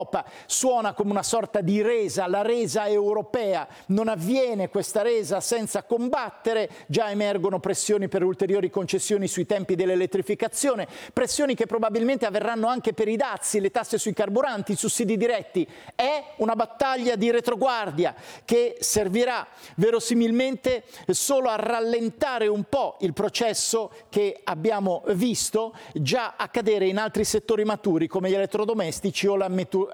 Suona come una sorta di resa, la resa europea. Non avviene questa resa senza combattere, già emergono pressioni per ulteriori concessioni sui tempi dell'elettrificazione, pressioni che probabilmente avverranno anche per i dazi, le tasse sui carburanti, i sussidi diretti. È una battaglia di retroguardia che servirà verosimilmente solo a rallentare un po' il processo che abbiamo visto già accadere in altri settori maturi come gli elettrodomestici o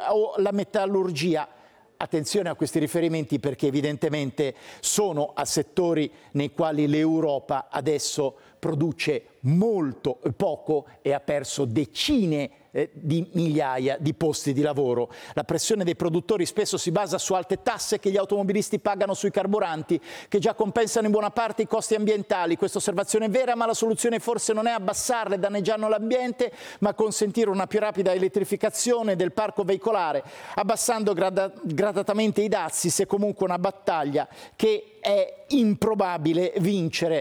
la metallurgia. Attenzione a questi riferimenti perché evidentemente sono a settori nei quali l'Europa adesso produce molto poco e ha perso decine di migliaia di posti di lavoro. La pressione dei produttori spesso si basa su alte tasse che gli automobilisti pagano sui carburanti, che già compensano in buona parte i costi ambientali. Questa osservazione è vera, ma la soluzione forse non è abbassarle danneggiando l'ambiente, ma consentire una più rapida elettrificazione del parco veicolare, abbassando gradatamente i dazi, se comunque una battaglia che è improbabile vincere,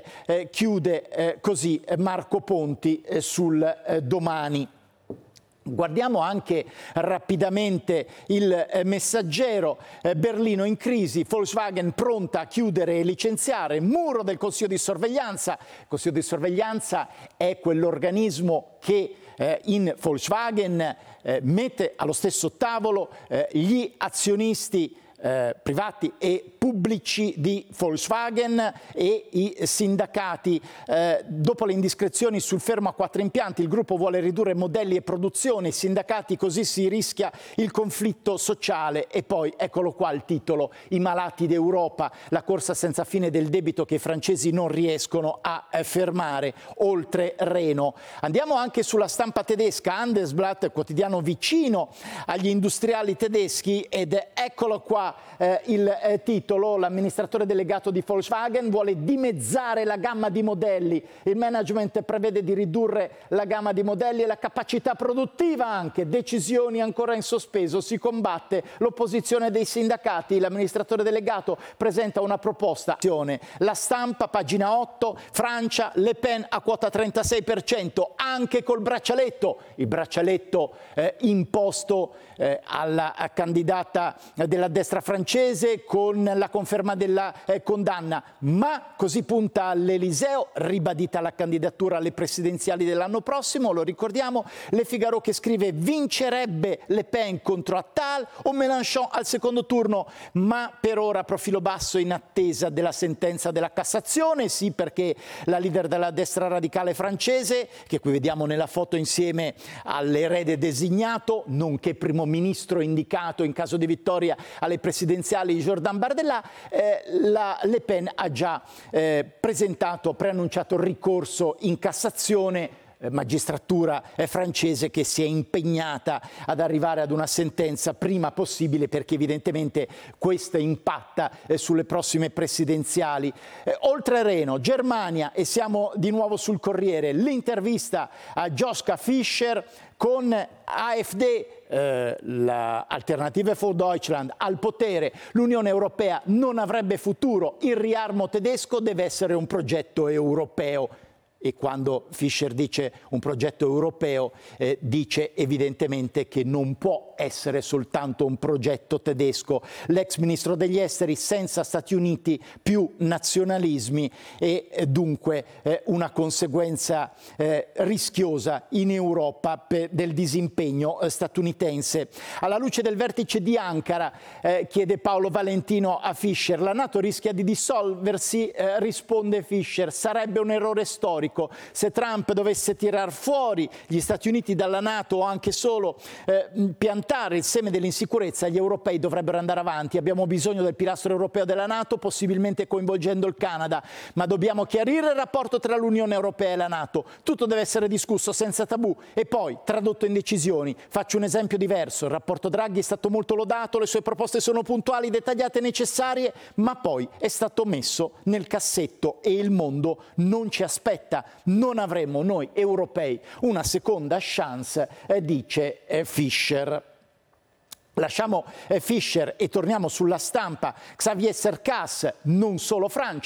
chiude così Marco Ponti sul Domani. Guardiamo anche rapidamente il Messaggero, Berlino in crisi, Volkswagen pronta a chiudere e licenziare, muro del Consiglio di sorveglianza. Il Consiglio di sorveglianza è quell'organismo che in Volkswagen mette allo stesso tavolo gli azionisti privati e pubblici di Volkswagen e i sindacati. Dopo le indiscrezioni sul fermo a 4 impianti, il gruppo vuole ridurre modelli e produzione, i sindacati, così si rischia il conflitto sociale. E poi eccolo qua il titolo: i malati d'Europa, la corsa senza fine del debito che i francesi non riescono a fermare oltre Reno. Andiamo anche sulla stampa tedesca, Handelsblatt, quotidiano vicino agli industriali tedeschi, ed eccolo qua il titolo: l'amministratore delegato di Volkswagen vuole dimezzare la gamma di modelli, il management prevede di ridurre la gamma di modelli e la capacità produttiva anche, decisioni ancora in sospeso, si combatte l'opposizione dei sindacati, l'amministratore delegato presenta una proposta. La Stampa, pagina 8, Francia, Le Pen a quota 36%, anche col braccialetto, il braccialetto imposto alla candidata della destra francese con la conferma della condanna, ma così punta all'Eliseo, ribadita la candidatura alle presidenziali dell'anno prossimo, lo ricordiamo. Le Figaro che scrive: vincerebbe Le Pen contro Attal o Mélenchon al secondo turno, ma per ora profilo basso in attesa della sentenza della Cassazione. Sì, perché la leader della destra radicale francese, che qui vediamo nella foto insieme all'erede designato, nonché primo ministro indicato in caso di vittoria alle presidenziali Jordan Bardella, la Le Pen ha già preannunciato il ricorso in Cassazione, magistratura francese che si è impegnata ad arrivare ad una sentenza prima possibile perché evidentemente questa impatta sulle prossime presidenziali. Oltre Reno, Germania, e siamo di nuovo sul Corriere, l'intervista a Joschka Fischer con AfD, l'Alternative für Deutschland al potere, l'Unione Europea non avrebbe futuro, il riarmo tedesco deve essere un progetto europeo. E quando Fischer dice un progetto europeo, dice evidentemente che non può essere soltanto un progetto tedesco. L'ex ministro degli esteri: senza Stati Uniti più nazionalismi, e dunque una conseguenza rischiosa in Europa del disimpegno statunitense. Alla luce del vertice di Ankara, chiede Paolo Valentino a Fischer, la NATO rischia di dissolversi, risponde Fischer, sarebbe un errore storico. Se Trump dovesse tirar fuori gli Stati Uniti dalla NATO o anche solo piantare il seme dell'insicurezza, gli europei dovrebbero andare avanti. Abbiamo bisogno del pilastro europeo della NATO, possibilmente coinvolgendo il Canada, ma dobbiamo chiarire il rapporto tra l'Unione Europea e la NATO. Tutto deve essere discusso senza tabù e poi tradotto in decisioni. Faccio un esempio diverso: il rapporto Draghi è stato molto lodato, le sue proposte sono puntuali, dettagliate e necessarie, ma poi è stato messo nel cassetto e il mondo non ci aspetta. Non avremmo noi europei una seconda chance, dice Fischer. Lasciamo Fischer e torniamo sulla Stampa. Xavier Cercas, non solo Francia.